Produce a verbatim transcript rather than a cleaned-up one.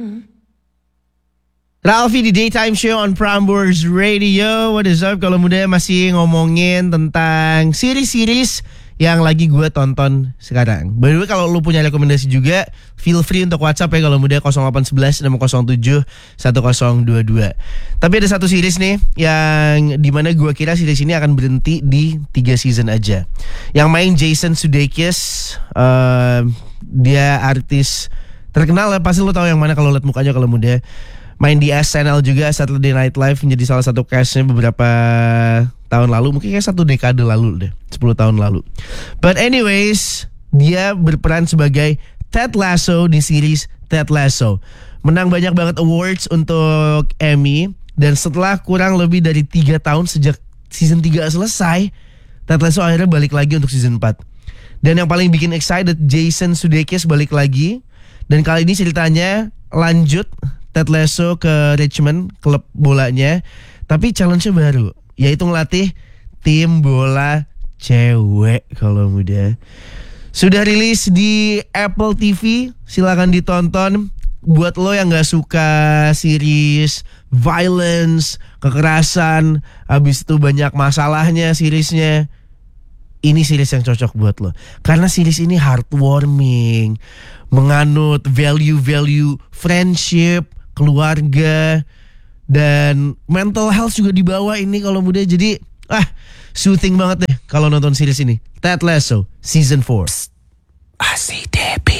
Ralphie di Daytime Show on Prambors Radio. What is up? Kalau muda masih ngomongin tentang series-series yang lagi gue tonton sekarang. By the way, kalau lu punya rekomendasi juga, feel free untuk WhatsApp ya kalau muda nol delapan satu satu enam nol tujuh satu nol dua dua. Tapi ada satu series nih yang dimana gue kira series ini akan berhenti di tiga season aja. Yang main Jason Sudeikis, uh, dia artis terkenal ya, pasti lu tahu yang mana kalau lihat mukanya kalau muda. Main di S N L juga, Saturday Night Live, menjadi salah satu castnya beberapa tahun lalu. Mungkin kayak satu dekade lalu deh, sepuluh tahun lalu. But anyways, dia berperan sebagai Ted Lasso di series Ted Lasso. Menang banyak banget awards untuk Emmy. Dan setelah kurang lebih dari tiga tahun sejak season tiga selesai, Ted Lasso akhirnya balik lagi untuk season empat. Dan yang paling bikin excited, Jason Sudeikis balik lagi. Dan kali ini ceritanya lanjut Ted Lasso ke Richmond, klub bolanya. Tapi challenge-nya baru, yaitu ngelatih tim bola cewek kalau muda. Sudah rilis di Apple T V, silakan ditonton. Buat lo yang gak suka series violence, kekerasan, habis itu banyak masalahnya seriesnya, ini series yang cocok buat lo. Karena series ini heartwarming, menganut value-value friendship, keluarga, dan mental health juga dibawa ini kalau muda. Jadi ah soothing banget deh kalau nonton series ini. Ted Lasso season four. Asik Debbie.